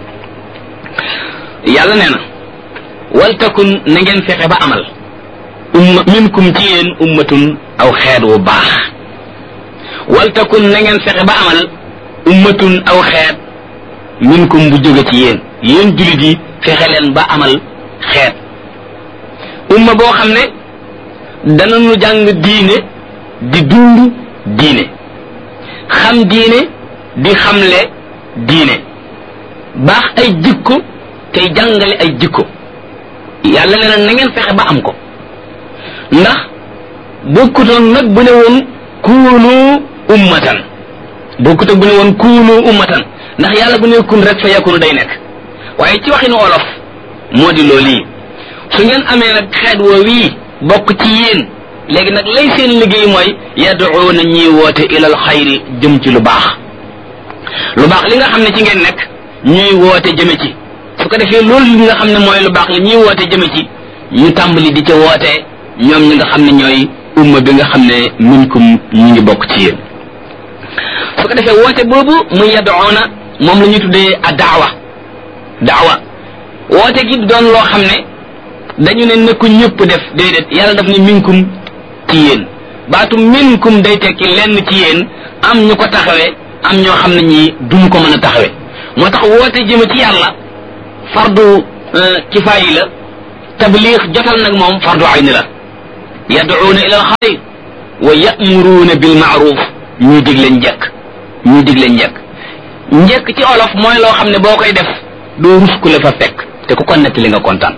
yàlla nee na waltakun na ngeen fexe ba amal umma minkum ci yéen ummatun aw xeet wu baax waltakun na ngeen fexe ba amal ummatun aw xeet minkum bu jóge ci yéen yéen julit yi fexe leen ba amal xeet umma boo xam ne danañu jàng diine di dund diine xam diine di xamle diine baax ay jikko tey jàngale ay jikko yàlla nee na na ngeen fexe ba am ko ndax bokkutoon nag bu ne woon kuunu ummatan bokkut ak bu ne woon kuunu ummatan ndax yàlla bu ne kun rek fa yakunu day nekk waaye ci waxinu olof moo di loolu yi su ngeen amee nag xeet woo wii bokk ci yéen léegi nag lay seen liggéey mooy yad'uuna ñiy woote ilal xayri jëm ci lu baax lu baax li nga xam ne ci ngeen nekk ñuy woote jëme ci su ko defee loolu li nga xam ne mooy lu baax la ñuy woote jëme ci ñu tàmbali di ca woote ñoom ñi nga xam ne ñooy umma bi nga xam ne minkum ñi ngi bokk ci yéen su ko defee woote boobu muy yad'uuna moom la ñuy tuddee a daawa daawa woote gi doon loo xam ne dañu ne nekku ñëpp def déedéet yàlla daf ne minkum ci yéen baatu minkum day tekki lenn ci yéen am ñu ko taxawee am ñoo xam ne ñii duñu ko mën a taxawee moo tax woote jëme ci yàlla fardu kifaayi la tabliix jotal nag moom fardu ayni la yad'uuna ila alxayr wa ya'muruuna bil ma'ruf ñuy digle njekk ñuy digle njekk njekk ci olof mooy loo xam ne boo koy def doo rus ku la fa fekk te ku ko nettali nga kontaan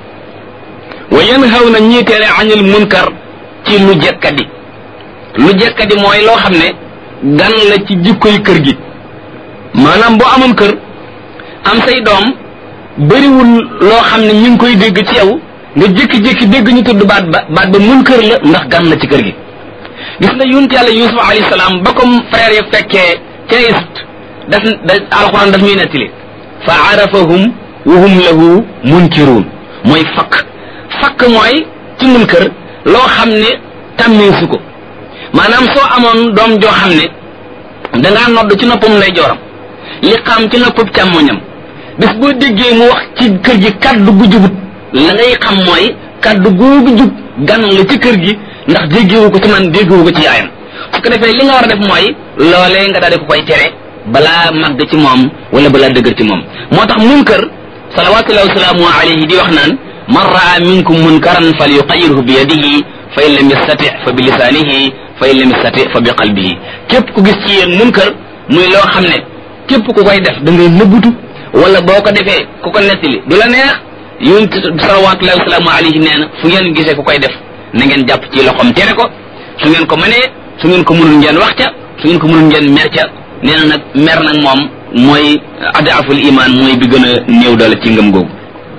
wa yanhawna ñii tere anil munkar ci lu jekkadi lu jekkadi mooy loo xam ne gan la ci jikkoy kër gi maanaam boo amoon kër am say doom bëriwul loo xam ne ñu ngi koy dégg ci yow nga jékki-jékki dégg ñu tudd baat ba baat ba munkar la ndax gan la ci kër gi gis nga yonent yàlla Yuusuf alayhi salaam ba comme frère ya fekkee ca Égypte daf da alxuraan daf ñuy nettali fa arafahum wa hum lahu munkiruun mooy fakk fakk mooy ci munkar loo xam ne tàmmeesu ko maanaam soo amoon doom joo xam ne dangaa nodd ci noppam lay jooram li xam ci noppam càmmoñam bis boo déggee mu wax ci kër gi kaddu gu jubut la ngay xam mooy kaddu googu jub gan la ci kër gi ndax déggewu ko ci man déggewu ko ci yaayam su ko defee li nga war a def mooy loolee nga daal di ko koy tere balaa màgg ci moom wala balaa dëgër ci moom moo tax munkar salawatullahi wa salaamu alayhi di wax naan man raa minkum munkaran falyuqayyirhu bi yadihi fa in lam yastati fa bi lisaanihi fa in lam yastati fa bi qalbihi képp ku gis ci yéen munkar muy loo xam ne képp ku koy def da ngay nëbbutu wala boo ko defee ku ko nettali du la neex yonent salawatullahi wa salaamu alayhi nee na fu ngeen gisee ku koy def na ngeen jàpp ci loxoom tere ko su ngeen ko mënee su ngeen ko mënul ngeen wax ca su ngeen ko mënul ngeen mer ca nee na nag mer nag moom mooy adaaful iman mooy bi gën a néew doole ci ngëm googu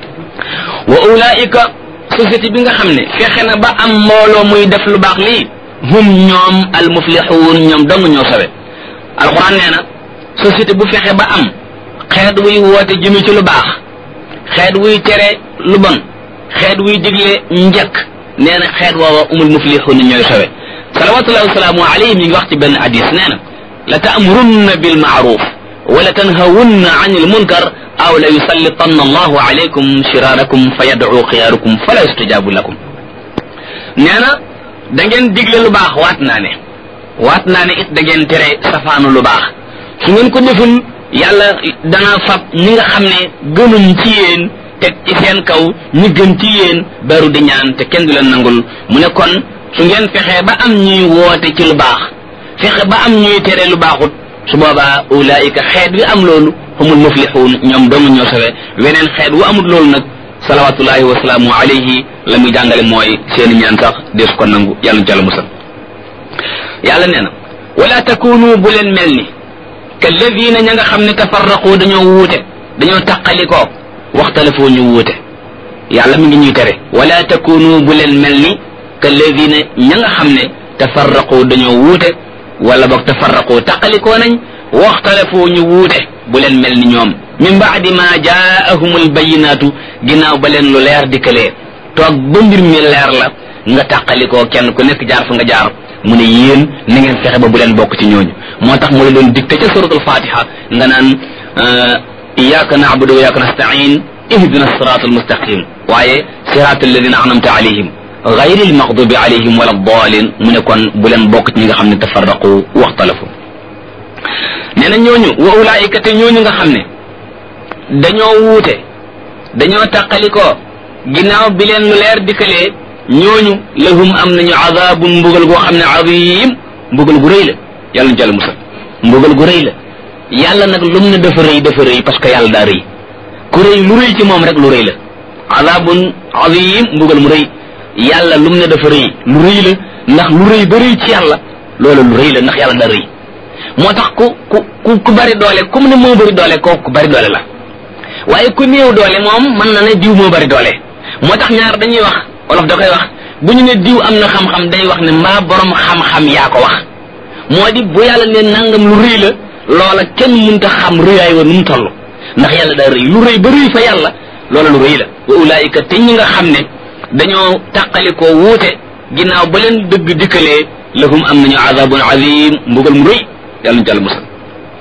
wa ulaika société bi nga xam ne fexe na ba am mbooloo muy def lu baax lii hum ñoom al muflixuun ñoom dong ñoo sawe alquran nee na société bu fexe ba am xeet wuy woote jëme ci lu baax xeet wuy tere lu bon xeet wuy digle njëkk nee na xeet woowa umul muflixuun ñooy sawe salawatullahi wasalaamu alayhi mi ngi wax ci benn hadis nee na la ta'murunna bil ma'ruf wa la tanhawunna 'anil munkar aw la yusallitanna allahu alaykum shirarakum fa yad'u xiyaarukum fala yustajabu lakum nee na da ngeen digle lu baax waat naa ne waat naa ne it da ngeen tere safaanu lu baax su ngeen ko deful yàlla dana fab ñi nga xam ne gënuñ ci yéen teg ci seen kaw ñi gën ci yéen beru di ñaan te kenn du leen nangul mu ne kon su ngeen fexee ba am ñuy woote ci lu baax fexe ba am ñuy tere lu baaxut su boobaa ulaayika xeet wi am loolu humul muflixuun ñoom doomu ñoo sawe weneen xeet wu amul loolu nag salawatullahi wasalaamu alayhi la muy jàngale mooy seeni ñaan sax deesu ko nangu yàlla jàlla musal yàlla nee na wala takunu bu leen mel ni kalladina ña nga xam ne tafarraqu dañoo wuute dañoo taqalikoo waxtalafoo ñu wuute yàlla mi ngi ñuy tere wala takunu bu leen mel ni kalladina ña nga xam ne tafarraqu dañoo wuute wala boog tafarraqu taqalikoo nañ waxtalafoo ñu wuute bu leen mel ni ñoom min baadi ma jaahumul bayinaatu ginnaaw ba leen lu leer dikkalee toog ba mbir mi leer la nga tàqalikoo kenn ku nekk jaar fa nga jaar mu ne yéen na ngeen fexe ba bu leen bokk ci ñooñu moo tax mu la doon dicté ca suratul fatiha nga naan iyyaka na'budu wa iyyaka nasta'in ihdina sirata almustaqim waaye sirata alladina an'amta alayhim gayri almaghdubi alayhim wala dalin mu ne kon bu leen bokk ci ñi nga xam ne tafarraqu waxtalafu nee na ñooñu wa ulaika te ñooñu nga xam ne dañoo wuute dañoo tàqalikoo ginnaaw bi leen lu leer dikkalee ñooñu lahum am nañu azabun mbugal goo xam ne azim mbugal gu rëy la yàlla ñu jàll musal mbugal gu rëy la yàlla nag lum ne dafa rëy dafa rëy parce que yàlla daa rëy ku rëy lu rëy ci moom rek lu rëy la azabun azim mbugal mu rëy yàlla lum ne dafa rëy lu rëy la ndax lu rëy ba rëy ci yàlla loolu lu rëy la ndax yàlla daa rëy moo tax ku ku ku bari doole comme ne moo bari doole kooku ku bari doole la waaye ku néew doole moom mën na ne diw moo bari doole moo tax ñaar dañuy wax wolof da koy wax bu ñu ne diw am na xam-xam day wax ne mbaa borom xam-xam yaa ko wax moo di bu yàlla ne nangam lu rëy la loola kenn mënta xam rëyaay wa nu mu toll ndax yàlla daa rëy lu rëy ba rëy fa yàlla loola lu rëy la wa ulaayika te ñi nga xam ne dañoo tàqalikoo wuute ginnaaw ba leen dëgg dikkalee lahum am nañu azabun azim mbugal mu rëy yàlla ñu jàll musal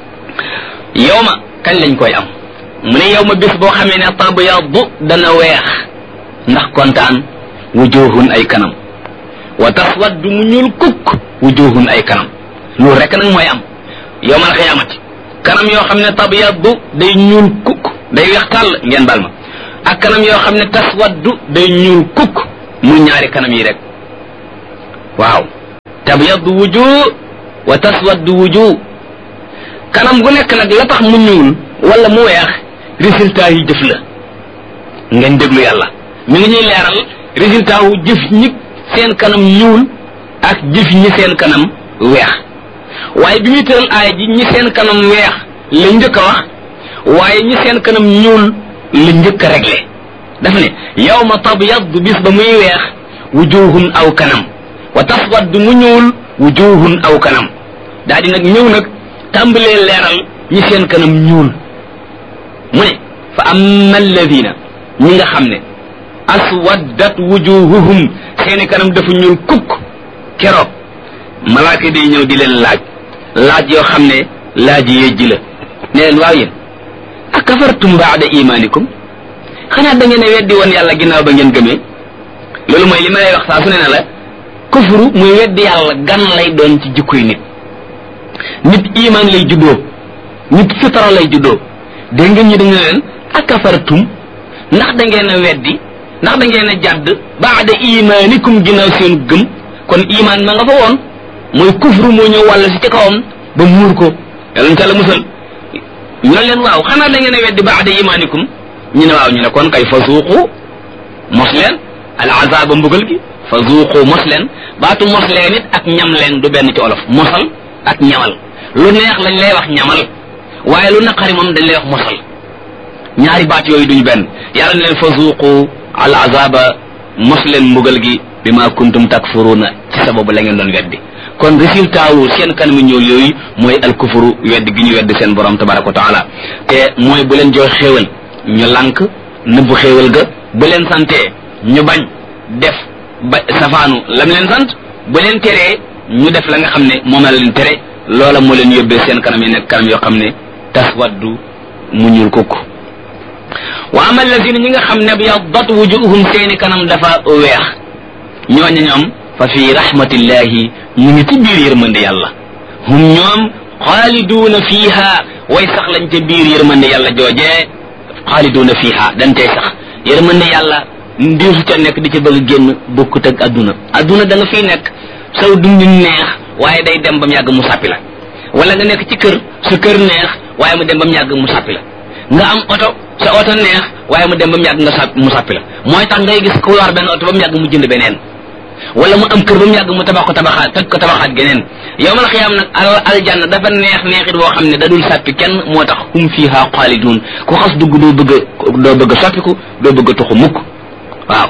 yow ma kañ lañ koy am mu ne yow ma bés boo xamee ne tabyaddu dana weex ndax kontaan wujuhun ay kanam wa taswaddu mu ñuul kukk wujuhun ay kanam loolu rek nag mooy am yawmal xiyaamati kanam yoo xam ne tabyaddu day ñuul kukk day weex tàll ngeen bal ma ak kanam yoo xam ne taswaddu day ñuul kukk muy ñaari kanam yi rek waaw tabyaddu wujuh wa taswaddu wujuh kanam gu nekk nag la tax mu ñuul wala mu weex résultat yi jëf la ngeen déglu yàlla mi ngi ñuy leeral résultat wu jëf ñi seen kanam ñuul ak jëf ñi seen kanam weex waaye bi muy tëral aaya ji ñi seen kanam weex la njëkk a wax waaye ñi seen kanam ñuul la njëkk a réglé daf ne yawma tabyaddu bis ba muy weex wujuhun aw kanam wa taswaddu mu ñuul wujuhun aw kanam daa di nag ñëw nag tàmbalee leeral ñi seen kanam ñuul mu ne fa amma alladina ñi nga xam ne aswaddat wujuhuhum seeni kanam dafa ñuul kukk keroog malaaka day ñëw di leen laaj laaj yoo xam ne laaj yejji la ne leen waaw yéen akafartum baada imanikum xanaa da ngeen a weddi woon yàlla ginnaaw ba ngeen gëmee loolu mooy li ma lay wax saa su ne na la kufru muy weddi yàlla gan lay doon ci jikkoy nit nit iman lay juddoo nit fitara lay juddoo dégg ngeen ñi dañu leen akafartum ndax da ngeen a weddi ndax da ngeen a jàdd baada imanikum ginnaaw seen gëm kon iman ma nga fa woon mooy kufru moo ñëw wàll si ci kawam ba muur ko yàlla ñu la musal ñu ne leen waaw xanaa da ngeen a weddi baada imanikum ñu ne waaw ñu ne kon kay fa zuuqu mos leen al azaba mbugal gi fa zuuqu mos leen baatu mos leen it ak ñam leen du benn ci olof mosal ak ñamal lu neex lañ lay wax ñamal waaye lu naqari moom dañ lay wax mosal ñaari baat yooyu duñu benn yàlla ne leen fa zuuqu al azaba mos leen mbugal gi bi ma kuntum takfuruna ci sababu la ngeen doon weddi kon résultat wu seen kanamu ñëw yooyu mooy al kufru weddi gi ñu weddi seen borom tabaraka wa taala te mooy bu leen jox xéewal ñu lànk nëbbu xéewal ga bu leen santee ñu bañ def ba safaanu lam leen sant bu leen teree ñu def la nga xam ne moom la leen tere loola moo leen yóbbee seen kanam yi nekk kanam yoo xam ne taswaddu mu ñuul kukk wa ama allazina ñi nga xam ne byaddat wujuhum seeni kanam dafa weex ñooñu ñoom fa fi rahmatillahi ñu ngi ci biir yërmande yàlla hum ñoom xaaliduuna fiiha way sax lañ ca biir yërmande yàlla joojee xaaliduuna fiiha dañ tey sax yërmande yàlla ndiisu ca nekk di ca bëgg génn bokkut ak adduna adduna da nga fiy nekk saw dundi neex waaye day dem ba mu yàgg mu sàppi la wala nga nekk ci kër sa kër neex waaye mu dem ba mu yàgg mu sàppi la nga am oto sa oto neex waaye mu dem ba mu yàgg nga sàpp mu sàppi la mooy tax ngay gis ku yor benn oto ba mu yàgg mu jënd beneen wala mu am kër ba mu yàgg mu tabax ko tabaxaat toj ko tabaxaat geneen yow mal xiyaam nag al aljanna dafa neex neexit boo xam ne da dul sàppi kenn moo tax hum fiha xaalidun ku xas dugg doo bëgg a doo bëgg a soppiku doo bëgg a tuxu mukk waaw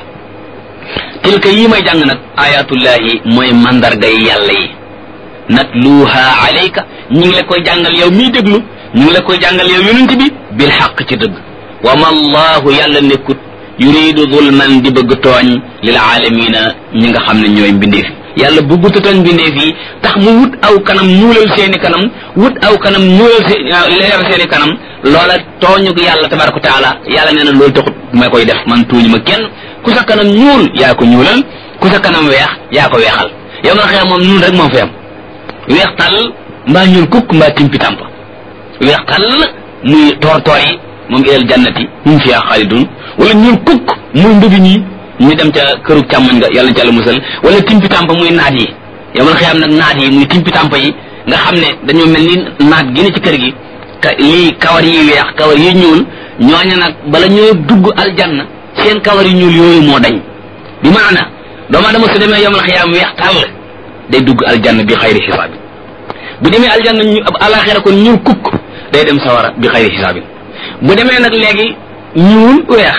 tilka yii may jàng nag ayatullahi mooy mandargay yàlla yi natluha alayka ñi ngi la koy jàngal yow miy déglu ñu ngi la koy jàngal yow yonent bi bil xaq ci dëgg wa ma allahu yàlla nekkut yuridu zulman di bëgg tooñ lil aalamina ñi nga xam ne ñooy mbindeef yi yàlla bëgguta tooñ mbindeef yi tax mu wut aw kanam ñuulal seeni kanam wut aw kanam ñuulal se leeral seeni kanam loola tooñu yàlla tabaraka wa taala yàlla nee na loolu taxut ma koy def man tuuñu ma kenn ku sa kanam ñuul yaa ko ñuulal ku sa kanam weex yaa ko weexal yow ma xëy moom ñuul rek moo fi am weex tàll mbaa ñuul kukk mbaa timpi tàmp weex tàll muy toor toor yi moom ilal jannati hum fiha xaalidun wala ñuul kukk muy ndubi ñi ñu dem ca këru càmmoñ nga yàlla ca la musal wala timpi tàmp muy naat yi yow man xëyam nag naat yi muy timpi tàmp yi nga xam ne dañoo mel ni naat gi ne ci kër gi ka lii kawar yi weex kawar yi ñuul ñooña nag bala ñoo dugg aljanna seen kawar yi ñuul yooyu moo dañ bi maana doomu adama su demee yow man xëyam weex tàll day dugg aljanna bi xayri xisaab bu demee aljanna ñu alaxira kon ñuul kukk day dem sawara bi xayri xisaabin bu demee nag léegi ñuul weex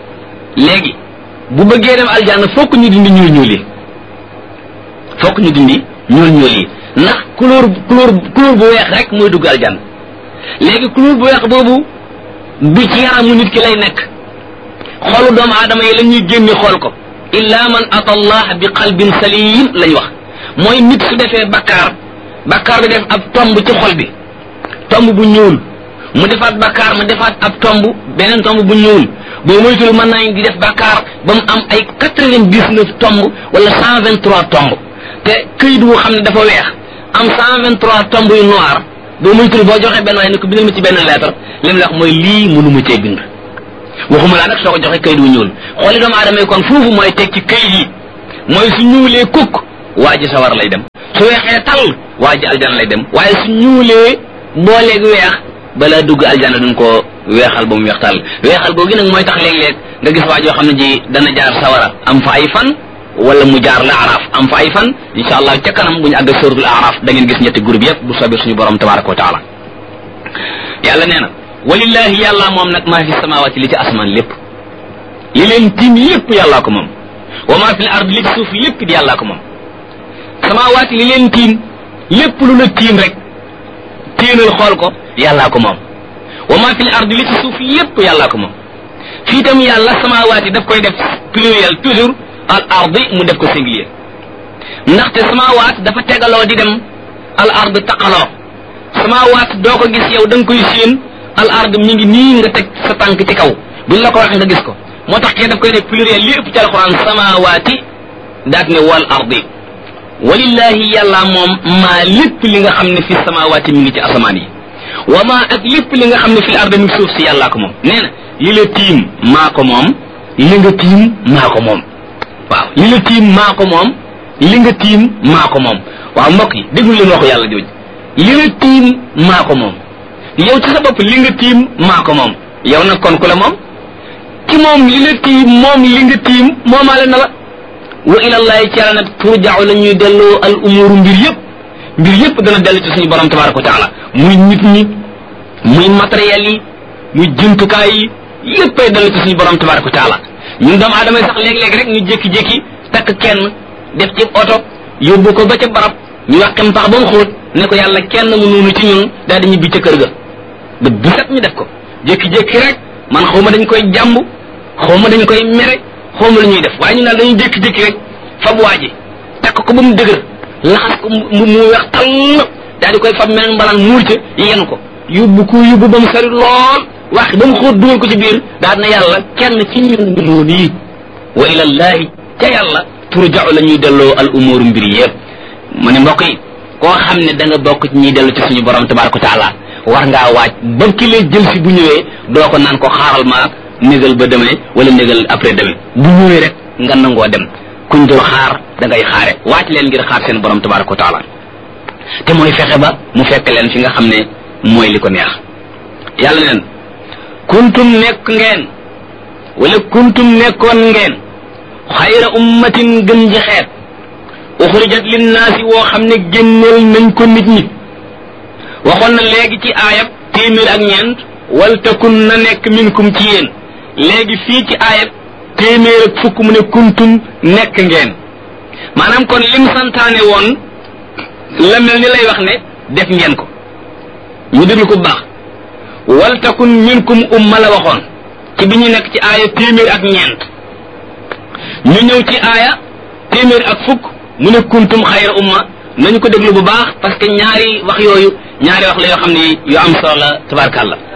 léegi bu bëggee dem aljanna fokk ñu dindi ñuul ñuul yi fokk ñu dindi ñuul ñuul yi ndax couleur couleur couleur bu weex rek mooy dugg aljanna léegi couleur bu weex boobu du ci yaramu nit ki lay nekk xolu doomu aadama yi la ñuy génne xool ko illa man ata allah bi qalbin salim lañ wax mooy nit su defee bakkaar bakkaar bi def ab tomb ci xol bi tomb bu ñuul mu defaat bakkaar mu defaat ab tomb beneen tomb bu ñuul boo moytul mën nañ di def bakkaar ba mu am ay quatre-vingt-dix-neuf tomb wala cent vingt-trois tomb te këyit wu xam ne dafa weex am cent vingt-trois tomb yu noir boo moytul boo joxee benn waaye ne ko bindal ma ci benn lettre li mu la wax mooy lii mënuma cee bind waxuma laa nag soo ko joxee këyit wu ñuul xooli doomu aadama yi kon foofu mooy teg ci këyit yi mooy su ñuulee kukk waa ji sawar lay dem su weexee tal waa ji aljana lay dem waaye su ñuulee booleeg weex balaa dugg aljana duñ ko weexal ba mu weex tal weexal googu nag mooy tax léeg-léeg nga gis waa joo xam ne ji dana jaar sawara am fa ay fan wala mu jaar la araf am fa ay fan insha allah ca kanam bu ñu àgg suratul araf da ngeen gis ñetti groupe yëpp bu soobee suñu borom tabaraka wa taala yàlla nee na walillahi yàlla moom nag maa fi samawati li ci asmaan lépp li leen tiim lépp yàllaa ko moom wa maa fi l ard li ci suuf lépp di yàllaa ko moom samawati li leen tiim lépp lu la tiim rek téenal xool ko yàllaa ko moom wa maa fi l ard li ci suuf lépp yàllaa ko moom fii tam yàlla samawati daf koy def pluriel toujours al ardi mu def ko singulier ndaxte samawaat dafa tegaloo di dem al ard taqaloo samawaat doo ko gis yow da nga koy séen al ard mi ngi nii nga teg sa tànk ci kaw buñ la ko waxee nga gis ko moo tax kee daf koy def pluriel li ëpp ci alquran samawaati daat ne wal ardi walillahi yàlla moom maa lépp li nga xam ne fi samawaati mi ngi ci asamaan yi wa maa ak lépp li nga xam ne fi ard mi ngi suuf si yàllaa ko moom nee na li la tiim maa ko moom li nga tiim maa ko moom waaw li la tiim maa ko moom li nga tiim maa ko moom waaw mbokk yi déglu leen waxu yàlla jooju li la tiim maa ko moom yow ci sa bopp li nga tiim maa ko moom yow nag kon ku la moom ci moom li la tiim moom li nga tiim moomaale na la wa ilallahi ci yàlla nag turja'u la ñuy delloo al umuru mbir yëpp mbir yëpp dana dellu ci suñu borom tabaraka wa taala muy nit ñi muy matériel yi muy jumtukaay yi yëppay dellu ci suñu borom tabaraka wa taala ñun doomu aadama yi sax léeg-léeg rek ñu jékki-jékki takk kenn def ci oto yóbbu ko ba ca barab ñu wàqim pax ba mu xóot ne ko yàlla kenn mu noonu ci ñun daal di ñibbi ca kër ga ba bu set ñu def ko jékki-jékki rek man xaw ma dañ koy jàmb xaw ma dañ koy mere xaw ma la ñuy def waaye ñu naan dañuy jékki-jékki rek fab waa ji takk ko ba mu dëgër laxas ko mu mu weex tall daal di koy fab mel mbalaan muur ca yenu ko yóbbu ko yóbbu ba mu sori lool wax ba mu xóot dugal ko ci biir daal na yàlla kenn ci ñun noonu yi wa ilallahi ca yàlla turja'u la ñuy delloo al umuru mbir yëpp mu ne mbokk yi koo xam ne da nga bokk ci ñuy dellu ci suñu borom tabaraka wa taala war ngaa waaj ba ki lay jël si bu ñëwee doo ko naan ko xaaral ma négal ba demee wala négal après demee bu ñëwee rek nga nangoo dem kuñ dul xaar da ngay xaare waaj leen ngir xaar seen borom tabaraka wa taala te mooy fexe ba mu fekk leen fi nga xam ne mooy li ko neex yàlla neen kuntum nekk ngeen wala kuntum nekkoon ngeen xayra ummatin gën ji xeet uxrijat linnaasi woo xam ne génneel nañ ko nit ñi waxoon na léegi ci aayab téeméer ak ñeent wal takun na nekk minkum ci yéen léegi fii ci aayab téeméer ak fukk mu ne kuntum nekk ngeen maanaam kon lim santaane woon la mel ni lay wax ne def ngeen ko ñu déglu ko bu baax wal takun minkum umma la waxoon ci bi ñu nekk ci aaya téeméer ak ñeent ñu ñëw ci aaya téeméer ak fukk mu ne kuntum xayra umma nañu ko déglu bu baax parce que ñaari wax yooyu ñaari wax la yoo xam ne yu am solo la tabarkàlla